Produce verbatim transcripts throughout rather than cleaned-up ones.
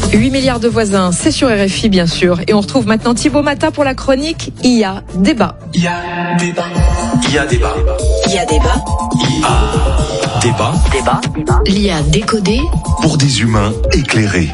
huit milliards de voisins, c'est sur R F I bien sûr. Et on retrouve maintenant Thibaut Mata pour la chronique I A Débat. I A Débat. I A Débat. I A Débat. I A Débat. Débat. L'I A décodée pour des humains éclairés.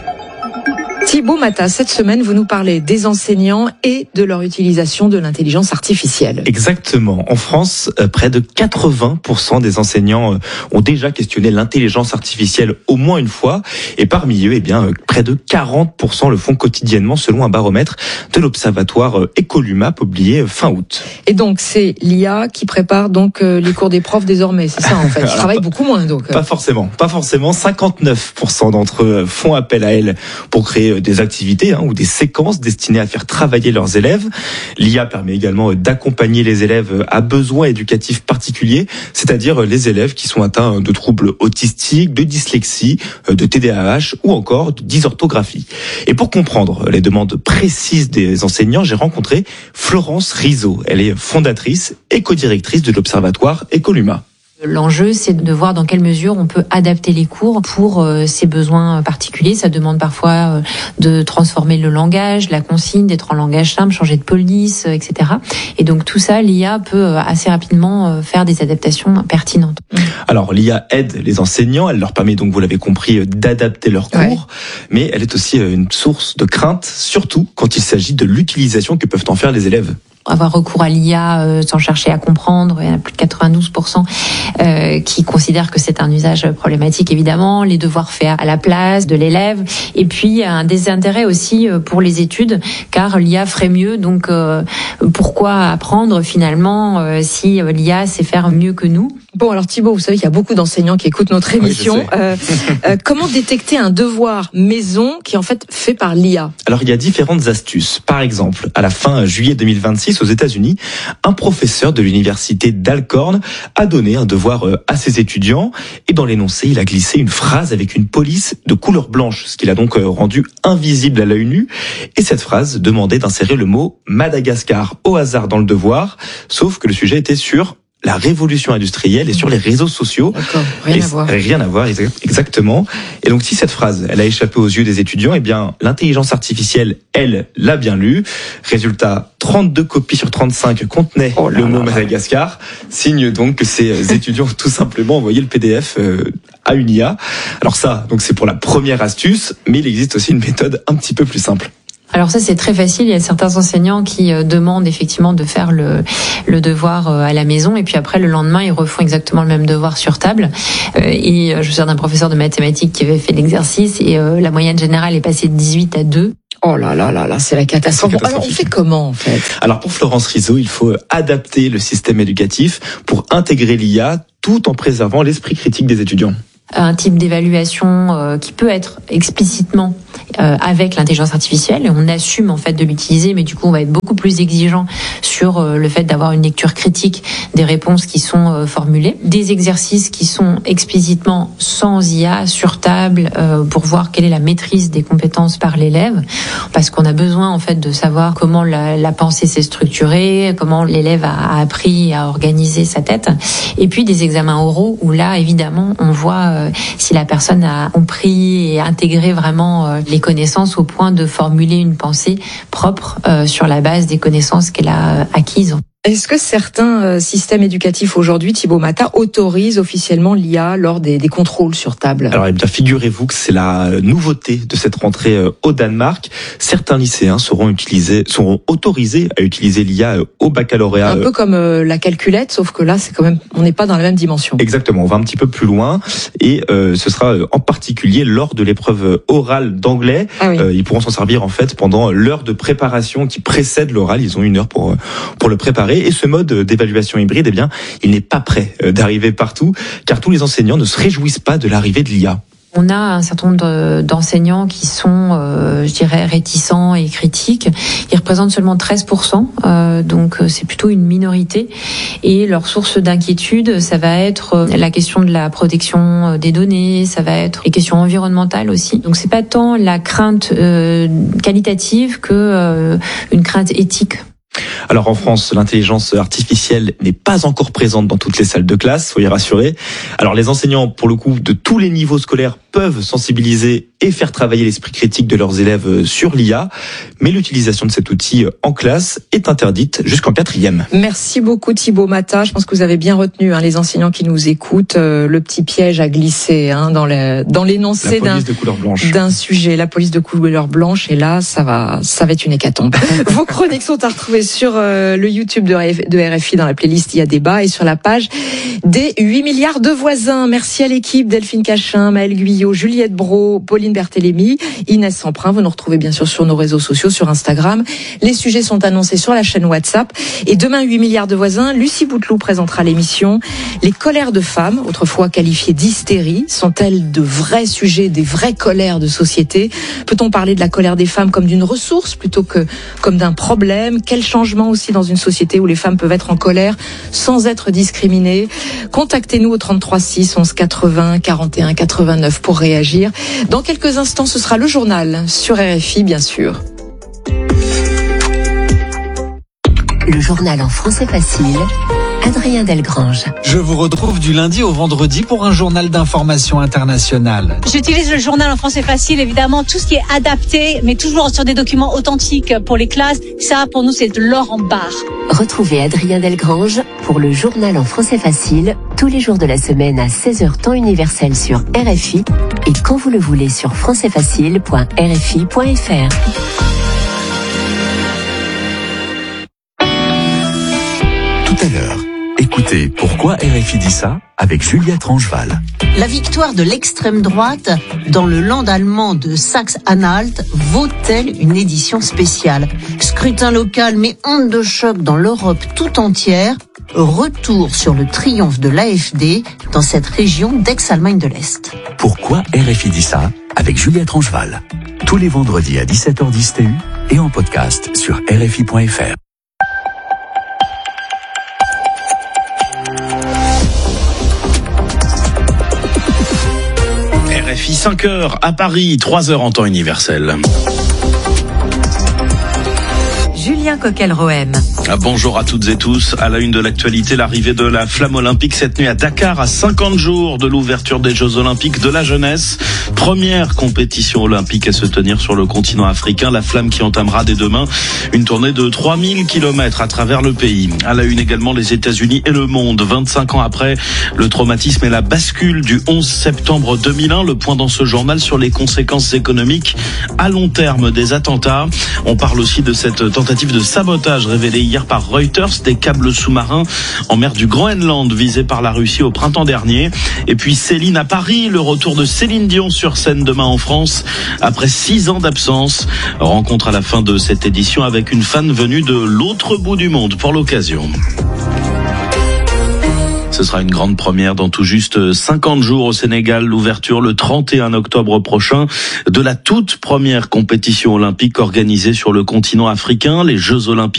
Thibaut Mata, cette semaine, vous nous parlez des enseignants et de leur utilisation de l'intelligence artificielle. Exactement. En France, près de quatre-vingts pour cent des enseignants ont déjà questionné l'intelligence artificielle au moins une fois. Et parmi eux, eh bien, près de quarante pour cent le font quotidiennement selon un baromètre de l'Observatoire Ecoluma publié fin août. Et donc, c'est l'I A qui prépare donc les cours des profs désormais, c'est ça en fait. Ils Alors, travaillent pas, beaucoup moins donc. Pas forcément. Pas forcément. cinquante-neuf pour cent d'entre eux font appel à elle pour créer des activités hein, ou des séquences destinées à faire travailler leurs élèves. L'I A permet également d'accompagner les élèves à besoins éducatifs particuliers, c'est-à-dire les élèves qui sont atteints de troubles autistiques, de dyslexie, de T D A H ou encore de dysorthographie. Et pour comprendre les demandes précises des enseignants, j'ai rencontré Florence Rizzo. Elle est fondatrice et codirectrice de l'Observatoire Ecoluma. L'enjeu, c'est de voir dans quelle mesure on peut adapter les cours pour euh, ces besoins particuliers. Ça demande parfois euh, de transformer le langage, la consigne, d'être en langage simple, changer de police, euh, et cetera. Et donc tout ça, l'I A peut euh, assez rapidement euh, faire des adaptations pertinentes. Alors l'I A aide les enseignants, elle leur permet donc, vous l'avez compris, d'adapter leurs cours, ouais. Mais elle est aussi une source de crainte, surtout quand il s'agit de l'utilisation que peuvent en faire les élèves. Avoir recours à l'I A euh, sans chercher à comprendre, il y a plus de quatre-vingt-douze pour cent euh, qui considèrent que c'est un usage problématique évidemment, les devoirs faits à la place de l'élève, et puis un désintérêt aussi pour les études, car l'I A ferait mieux, donc euh, pourquoi apprendre finalement euh, si l'I A sait faire mieux que nous? Bon, alors Thibaut, vous savez qu'il y a beaucoup d'enseignants qui écoutent notre émission. Oui, euh, euh, comment détecter un devoir maison qui est en fait fait par l'I A? Alors il y a différentes astuces. Par exemple, à la fin juillet deux mille vingt-six, aux États-Unis, un professeur de l'université d'Alcorn a donné un devoir à ses étudiants et dans l'énoncé, il a glissé une phrase avec une police de couleur blanche, ce qui l'a donc rendu invisible à l'œil nu. Et cette phrase demandait d'insérer le mot Madagascar au hasard dans le devoir, sauf que le sujet était sur la révolution industrielle et sur les réseaux sociaux. D'accord, rien et à voir. Rien à voir, exactement. Et donc, si cette phrase, elle a échappé aux yeux des étudiants, eh bien, l'intelligence artificielle, elle, l'a bien lu. Résultat, trente-deux copies sur trente-cinq contenaient oh le mot Madagascar. Signe donc que ces étudiants ont tout simplement envoyé le P D F à une I A. Alors ça, donc c'est pour la première astuce, mais il existe aussi une méthode un petit peu plus simple. Alors ça, c'est très facile. Il y a certains enseignants qui demandent effectivement de faire le, le devoir à la maison et puis après, le lendemain, ils refont exactement le même devoir sur table. Et je suis d'un professeur de mathématiques qui avait fait l'exercice et la moyenne générale est passée de dix-huit à deux. Oh là là là là, c'est la catastrophe. Bon, alors on fait comment en fait? Alors pour Florence Rizzo, il faut adapter le système éducatif pour intégrer l'I A tout en préservant l'esprit critique des étudiants. Un type d'évaluation euh, qui peut être explicitement euh, avec l'intelligence artificielle et on assume en fait de l'utiliser, mais du coup on va être beaucoup plus exigeant sur euh, le fait d'avoir une lecture critique des réponses qui sont euh, formulées, des exercices qui sont explicitement sans I A sur table euh, pour voir quelle est la maîtrise des compétences par l'élève, parce qu'on a besoin en fait de savoir comment la, la pensée s'est structurée, comment l'élève a, a appris à organiser sa tête, et puis des examens oraux où là évidemment on voit euh, si la personne a compris et intégré vraiment euh, les connaissances au point de formuler une pensée propre euh, sur la base des connaissances qu'elle a acquises. Est-ce que certains systèmes éducatifs aujourd'hui, Thibaut Mata, autorisent officiellement l'I A lors des, des contrôles sur table? Alors, eh bien, figurez-vous que c'est la nouveauté de cette rentrée au Danemark. Certains lycéens seront utilisés, seront autorisés à utiliser l'I A au baccalauréat. Un peu comme la calculette, sauf que là, c'est quand même, on n'est pas dans la même dimension. Exactement, on va un petit peu plus loin et euh, ce sera en particulier lors de l'épreuve orale d'anglais. Ah oui. euh, ils pourront s'en servir en fait pendant l'heure de préparation qui précède l'oral. Ils ont une heure pour pour le préparer. Et ce mode d'évaluation hybride, eh bien, il n'est pas prêt d'arriver partout, car tous les enseignants ne se réjouissent pas de l'arrivée de l'I A. On a un certain nombre d'enseignants qui sont, euh, je dirais, réticents et critiques. Ils représentent seulement treize pour cent, euh, donc c'est plutôt une minorité. Et leur source d'inquiétude, ça va être la question de la protection des données, ça va être les questions environnementales aussi. Donc c'est pas tant la crainte euh, qualitative que euh, une crainte éthique. Alors en France, l'intelligence artificielle n'est pas encore présente dans toutes les salles de classe, soyez rassurés. Alors les enseignants, pour le coup, de tous les niveaux scolaires peuvent sensibiliser et faire travailler l'esprit critique de leurs élèves sur l'I A, mais l'utilisation de cet outil en classe est interdite jusqu'en quatrième. Merci beaucoup Thibaut Mata. Je pense que vous avez bien retenu, hein, les enseignants qui nous écoutent, euh, le petit piège à glisser, hein, dans, le, dans l'énoncé d'un, d'un sujet, la police de couleur blanche. Et là, ça va, ça va être une hécatombe. Vos chroniques sont à retrouver sur euh, le YouTube de, de R F I dans la playlist Il y a débat et sur la page des huit milliards de voisins. Merci à l'équipe, Delphine Cachin, Maëlle Guyot, Juliette Brault, Pauline Berthélémy, Inès Semprin. Vous nous retrouvez bien sûr sur nos réseaux sociaux, sur Instagram. Les sujets sont annoncés sur la chaîne WhatsApp. Et demain, huit milliards de voisins, Lucie Bouteloup présentera l'émission. Les colères de femmes, autrefois qualifiées d'hystérie, sont-elles de vrais sujets, des vraies colères de société? Peut-on parler de la colère des femmes comme d'une ressource plutôt que comme d'un problème? Quel changement aussi dans une société où les femmes peuvent être en colère sans être discriminées? Contactez-nous au trente-trois six, onze quatre-vingts, quarante et un quatre-vingt-neuf pour réagir. Dans quelques instants, ce sera le journal sur R F I, bien sûr. Le journal en français facile, Adrien Delgrange. Je vous retrouve du lundi au vendredi pour un journal d'information internationale. J'utilise le journal en français facile, évidemment, tout ce qui est adapté, mais toujours sur des documents authentiques pour les classes. Ça, pour nous, c'est de l'or en barre. Retrouvez Adrien Delgrange pour le journal en français facile, tous les jours de la semaine à seize heures temps universel sur R F I et quand vous le voulez sur français facile point r f i point f r. Tout à l'heure, écoutez Pourquoi R F I dit ça avec Juliette Rangeval. La victoire de l'extrême droite dans le land allemand de Saxe-Anhalt vaut-elle une édition spéciale? Scrutin local mais onde de choc dans l'Europe tout entière. Retour sur le triomphe de l'A F D dans cette région d'ex-Allemagne de l'Est. Pourquoi R F I dit ça avec Juliette Rangeval. Tous les vendredis à dix-sept heures dix T U et en podcast sur r f i point f r. R F I cinq heures à Paris, trois heures en temps universel. Julien Coquel-Rohem. Bonjour à toutes et tous. À la une de l'actualité, l'arrivée de la flamme olympique cette nuit à Dakar, à cinquante jours de l'ouverture des Jeux olympiques de la jeunesse. Première compétition olympique à se tenir sur le continent africain. La flamme qui entamera dès demain une tournée de trois mille kilomètres à travers le pays. À la une également, les États-Unis et le monde. vingt-cinq ans après le traumatisme et la bascule du onze septembre deux mille un. Le point dans ce journal sur les conséquences économiques à long terme des attentats. On parle aussi de cette tentative de sabotage révélée hier par Reuters des câbles sous-marins en mer du Groenland visés par la Russie au printemps dernier. Et puis Céline à Paris, le retour de Céline Dion sur scène demain en France après six ans d'absence. Rencontre à la fin de cette édition avec une fan venue de l'autre bout du monde pour l'occasion. Ce sera une grande première dans tout juste cinquante jours au Sénégal. L'ouverture le trente et un octobre prochain de la toute première compétition olympique organisée sur le continent africain, les Jeux olympiques